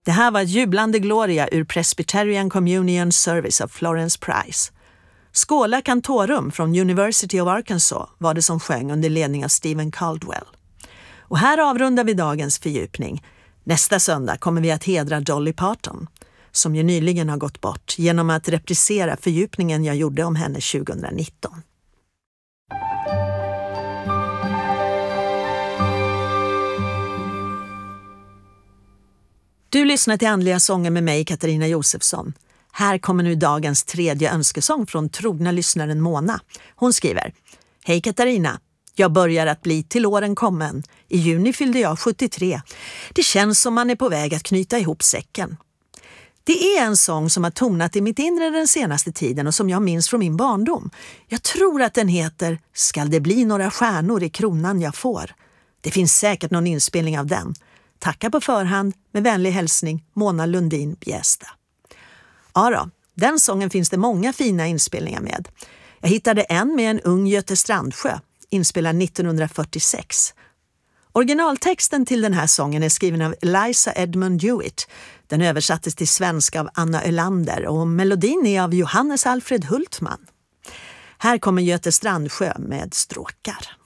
Det här var jublande gloria ur Presbyterian Communion Service of Florence Price. Scola Cantorum från University of Arkansas var det som sjöng under ledning av Stephen Caldwell. Och här avrundar vi dagens fördjupning. Nästa söndag kommer vi att hedra Dolly Parton, som ju nyligen har gått bort, genom att reprisera fördjupningen jag gjorde om henne 2019. Du lyssnar till Andliga sånger med mig, Katarina Josefsson. Här kommer nu dagens tredje önskesång från trogna lyssnaren Mona. Hon skriver: Hej Katarina, jag börjar att bli till åren kommen. I juni fyllde jag 73. Det känns som man är på väg att knyta ihop säcken. Det är en sång som har tonat i mitt inre den senaste tiden och som jag minns från min barndom. Jag tror att den heter Skall det bli några stjärnor i kronan jag får. Det finns säkert någon inspelning av den. Tacka på förhand, med vänlig hälsning, Mona Lundin Bjästa. Ja då, den sången finns det många fina inspelningar med. Jag hittade en med en ung Göte Strandsjö, inspelad 1946. Originaltexten till den här sången är skriven av Eliza Edmund Hewitt. Den översattes till svenska av Anna Ölander och melodin är av Johannes Alfred Hultman. Här kommer Göte Strandsjö med stråkar.